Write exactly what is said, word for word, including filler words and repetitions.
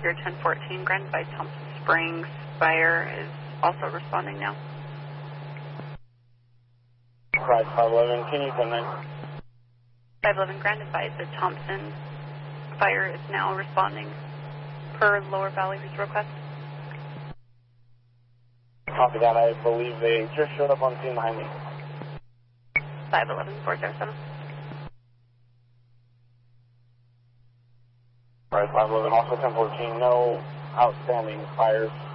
your ten fourteen Grand by Thompson Springs fire is also responding now. Right, five eleven, can you come in? five eleven Grand by the Thompson fire is now responding per Lower Valley's request. Copy that, I believe they just showed up on scene behind me. five eleven four zero seven. Right, five eleven, also ten fourteen, no outstanding fires